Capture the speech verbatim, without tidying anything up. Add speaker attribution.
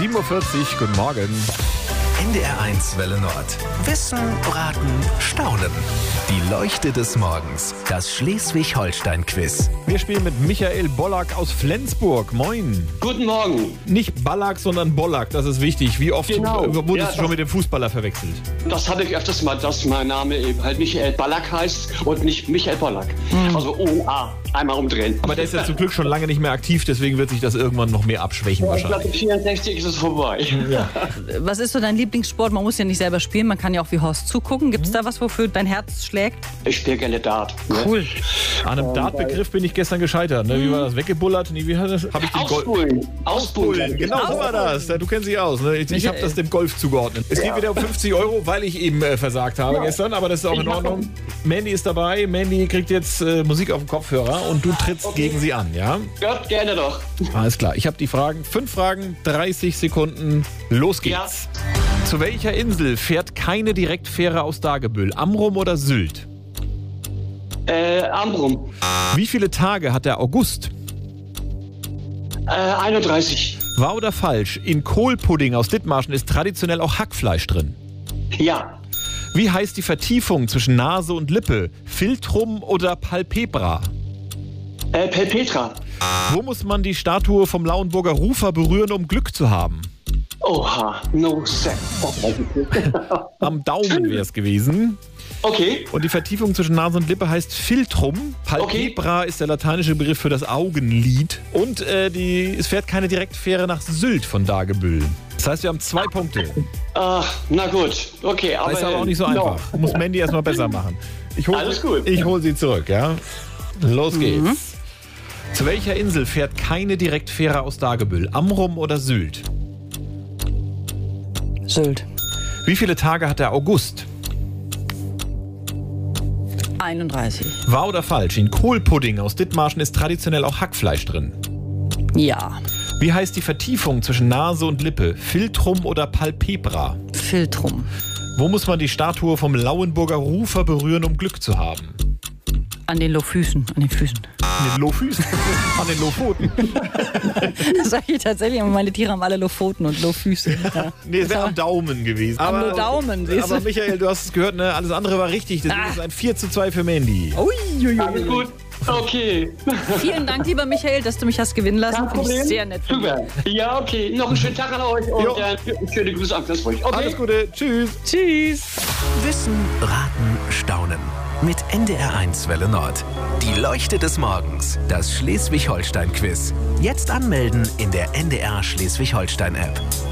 Speaker 1: sieben Uhr vierzig, guten Morgen.
Speaker 2: N D R eins Welle Nord. Wissen, raten, staunen. Die Leuchte des Morgens. Das Schleswig-Holstein-Quiz.
Speaker 1: Wir spielen mit Michael Bollack aus Flensburg. Moin.
Speaker 3: Guten Morgen.
Speaker 1: Nicht Ballack, sondern Bollack, das ist wichtig. Wie oft
Speaker 3: Genau.
Speaker 1: wurdest
Speaker 3: Ja,
Speaker 1: du schon mit dem Fußballer verwechselt?
Speaker 3: Das habe ich öfters mal, dass mein Name eben halt Michael Ballack heißt und nicht Michael Bollack. Mhm. Also O A, einmal umdrehen.
Speaker 1: Aber der ist ja zum Glück schon lange nicht mehr aktiv, deswegen wird sich das irgendwann noch mehr abschwächen
Speaker 3: Ich
Speaker 1: wahrscheinlich.
Speaker 3: glaube, vierundsechzig ist es vorbei.
Speaker 1: Ja.
Speaker 4: Was ist so dein Lieblingssport? Man muss ja nicht selber spielen, man kann ja auch wie Horst zugucken. Gibt es da was, wofür dein Herz schlägt?
Speaker 3: Ich spiele gerne Dart. Ne?
Speaker 4: Cool.
Speaker 1: An einem Dartbegriff bin ich gestern gescheitert. Ne? Wie war das? Weggebullert? Nee, wie hat das? Hab ich den Golf.
Speaker 3: Ausbulen. Ausbulen.
Speaker 1: Genau, so war das. Du kennst dich aus. Ne? Ich, ich habe das dem Golf zugeordnet. Es geht
Speaker 3: Ja.
Speaker 1: wieder um fünfzig Euro, weil ich eben äh, versagt habe
Speaker 3: Ja.
Speaker 1: gestern. Aber das ist auch
Speaker 3: Ich
Speaker 1: in
Speaker 3: mach
Speaker 1: Ordnung. Mandy ist dabei. Mandy kriegt jetzt äh, Musik auf dem Kopfhörer und du trittst
Speaker 3: Okay.
Speaker 1: gegen sie an, ja?
Speaker 3: Ja, gerne doch.
Speaker 1: Alles klar. Ich habe die Fragen. Fünf Fragen, dreißig Sekunden. Los geht's. Zu welcher Insel fährt keine Direktfähre aus Dagebüll? Amrum oder Sylt?
Speaker 3: Äh, Amrum.
Speaker 1: Wie viele Tage hat der August?
Speaker 3: Äh, einunddreißig.
Speaker 1: Wahr oder falsch? In Kohlpudding aus Dithmarschen ist traditionell auch Hackfleisch drin.
Speaker 3: Ja.
Speaker 1: Wie heißt die Vertiefung zwischen Nase und Lippe? Philtrum oder Palpebra?
Speaker 3: Äh, Pelpetra.
Speaker 1: Wo muss man die Statue vom Lauenburger Rufer berühren, um Glück zu haben?
Speaker 3: Oha. No sense.
Speaker 1: Am Daumen wäre es gewesen.
Speaker 3: Okay.
Speaker 1: Und die Vertiefung zwischen Nase und Lippe heißt Philtrum. Palpebra ist der lateinische Begriff für das Augenlid. Und äh, die, es fährt keine Direktfähre nach Sylt von Dagebüll. Das heißt, wir haben zwei Punkte.
Speaker 3: Ach, na gut. Okay, aber...
Speaker 1: Das ist aber auch nicht so einfach. Muss Mandy erstmal besser machen. Ich hol,
Speaker 3: Alles gut.
Speaker 1: Ich hole sie zurück, ja? Los geht's. Mhm. Zu welcher Insel fährt keine Direktfähre aus Dagebüll? Amrum oder Sylt?
Speaker 4: Sylt.
Speaker 1: Wie viele Tage hat der August?
Speaker 4: einunddreißig.
Speaker 1: Wahr oder falsch? In Kohlpudding aus Dithmarschen ist traditionell auch Hackfleisch drin.
Speaker 4: Ja.
Speaker 1: Wie heißt die Vertiefung zwischen Nase und Lippe? Philtrum oder Palpebra?
Speaker 4: Philtrum.
Speaker 1: Wo muss man die Statue vom Lauenburger Rufer berühren, um Glück zu haben?
Speaker 4: An den Lohfüßen. An den Füßen.
Speaker 1: An den Lohfüßen? An den Lohpfoten?
Speaker 4: Das sage ich tatsächlich, aber meine Tiere haben alle Lohpfoten und Lohfüße. Ja.
Speaker 1: Nee, es wäre am Daumen gewesen.
Speaker 4: Am
Speaker 1: Aber,
Speaker 4: Daumen, siehst du?
Speaker 1: aber Michael, du hast es gehört, ne? Alles andere war richtig. Deswegen
Speaker 4: Ah.
Speaker 1: ist es ein vier zu zwei für Mandy.
Speaker 4: Uiuiui.
Speaker 3: Alles gut. Okay.
Speaker 4: Vielen Dank, lieber Michael, dass du mich hast gewinnen lassen.
Speaker 3: Kein
Speaker 4: Finde ich
Speaker 3: Problem.
Speaker 4: sehr nett von dir.
Speaker 3: Super. Ja, okay. Noch einen schönen Tag an euch und
Speaker 1: Jo.
Speaker 3: äh, schöne Grüße an Flensburg. Okay.
Speaker 1: Alles Gute. Tschüss.
Speaker 4: Tschüss.
Speaker 2: Wissen, raten, staunen. Mit N D R eins Welle Nord. Die Leuchte des Morgens. Das Schleswig-Holstein-Quiz. Jetzt anmelden in der N D R Schleswig-Holstein-App.